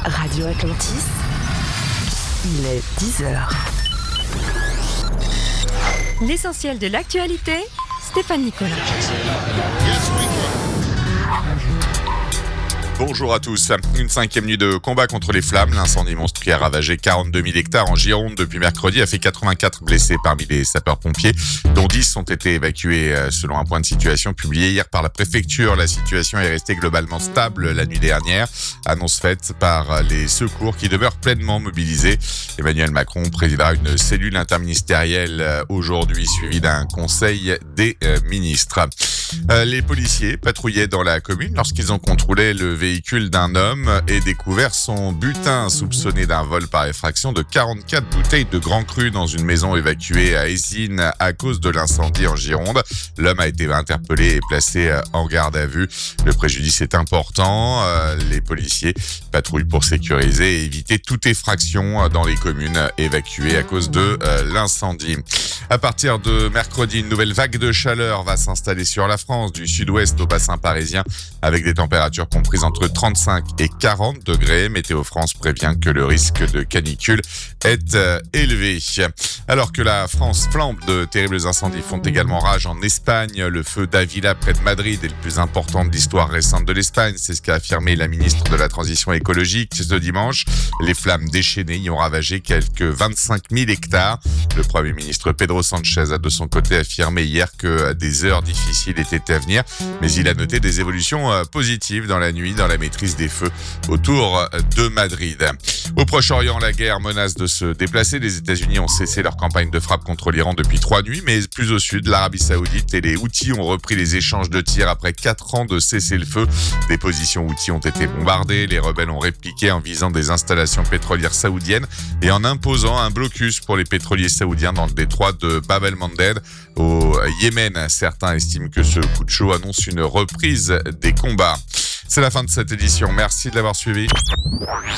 Radio Atlantis, il est 10h. L'essentiel de l'actualité, Stéphane Nicolas. Bonjour à tous. Une 5e nuit de combat contre les flammes. L'incendie monstre qui a ravagé 42 000 hectares en Gironde depuis mercredi a fait 84 blessés parmi les sapeurs-pompiers, dont 10 ont été évacués selon un point de situation publié hier par la préfecture. La situation est restée globalement stable la nuit dernière. Annonce faite par les secours qui demeurent pleinement mobilisés. Emmanuel Macron présidera une cellule interministérielle aujourd'hui suivie d'un conseil des ministres. Les policiers patrouillaient dans la commune lorsqu'ils ont contrôlé le véhicule d'un homme et découvert son butin soupçonné d'un vol par effraction de 44 bouteilles de Grand Cru dans une maison évacuée à Eysines à cause de l'incendie en Gironde. L'homme a été interpellé et placé en garde à vue. Le préjudice est important. Les policiers patrouillent pour sécuriser et éviter toute effraction dans les communes évacuées à cause de l'incendie. À partir de mercredi, une nouvelle vague de chaleur va s'installer sur la France, du sud-ouest au bassin parisien, avec des températures comprises entre 35 et 40 degrés. Météo France prévient que le risque de canicule est élevé. Alors que la France flambe, de terribles incendies font également rage en Espagne. Le feu d'Avila près de Madrid est le plus important de l'histoire récente de l'Espagne. C'est ce qu'a affirmé la ministre de la Transition écologique ce dimanche. Les flammes déchaînées y ont ravagé quelques 25 000 hectares. Le Premier ministre Pedro Sanchez a de son côté affirmé hier que des heures difficiles étaient à venir, mais il a noté des évolutions positives dans la nuit dans la maîtrise des feux autour de Madrid. Au Proche-Orient, la guerre menace de se déplacer. Les États-Unis ont cessé leur campagne de frappe contre l'Iran depuis 3 nuits, mais plus au sud, l'Arabie Saoudite et les Houthis ont repris les échanges de tirs après 4 ans de cessez-le-feu. Des positions Houthis ont été bombardées. Les rebelles ont répliqué en visant des installations pétrolières saoudiennes et en imposant un blocus pour les pétroliers saoudiens dans le détroit de Bab el-Mandeb au Yémen. Certains estiment que ce coup de chaud annonce une reprise des combats. C'est la fin de cette édition. Merci de l'avoir suivi.